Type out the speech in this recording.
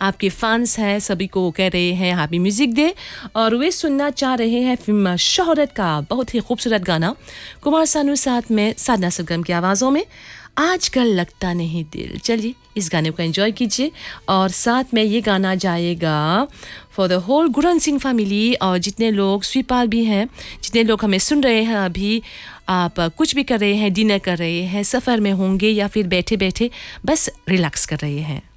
आपके फैंस हैं, सभी को कह रहे हैं हैप्पी म्यूज़िक डे। और वे सुनना चाह रहे हैं फिल्म शोहरत का बहुत ही खूबसूरत गाना कुमार सानू साथ में साधना सरगम की आवाज़ों में, आजकल लगता नहीं दिल। चलिए इस गाने को एंजॉय कीजिए। और साथ में ये गाना जाएगा फॉर द होल गुरन सिंह फैमिली, और जितने लोग स्वीपाल भी हैं, जितने लोग हमें सुन रहे हैं अभी, आप कुछ भी कर रहे हैं, डिनर कर रहे हैं, सफ़र में होंगे या फिर बैठे बैठे बस रिलैक्स कर रहे हैं।